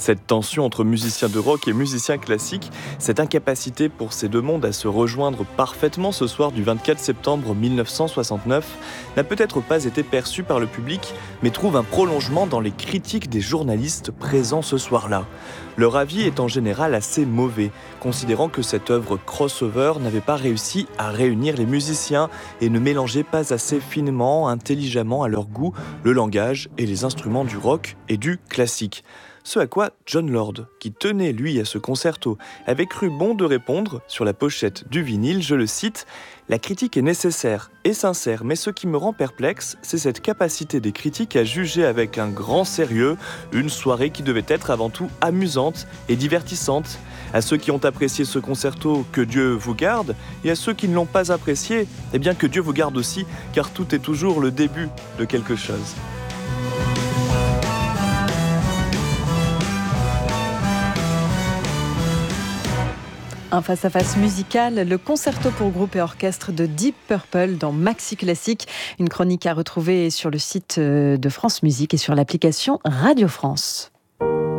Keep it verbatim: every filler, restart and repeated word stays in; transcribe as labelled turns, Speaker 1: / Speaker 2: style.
Speaker 1: Cette tension entre musiciens de rock et musiciens classiques, cette incapacité pour ces deux mondes à se rejoindre parfaitement ce soir du vingt-quatre septembre mille neuf cent soixante-neuf n'a peut-être pas été perçue par le public, mais trouve un prolongement dans les critiques des journalistes présents ce soir-là. Leur avis est en général assez mauvais, considérant que cette œuvre crossover n'avait pas réussi à réunir les musiciens et ne mélangeait pas assez finement, intelligemment à leur goût, le langage et les instruments du rock et du classique. Ce à quoi Jon Lord, qui tenait lui à ce concerto, avait cru bon de répondre sur la pochette du vinyle, je le cite, « La critique est nécessaire et sincère, mais ce qui me rend perplexe, c'est cette capacité des critiques à juger avec un grand sérieux une soirée qui devait être avant tout amusante et divertissante. À ceux qui ont apprécié ce concerto, que Dieu vous garde, et à ceux qui ne l'ont pas apprécié, eh bien que Dieu vous garde aussi, car tout est toujours le début de quelque chose. »
Speaker 2: Un face-à-face musical, le concerto pour groupe et orchestre de Deep Purple dans Maxi Classique. Une chronique à retrouver sur le site de France Musique et sur l'application Radio France.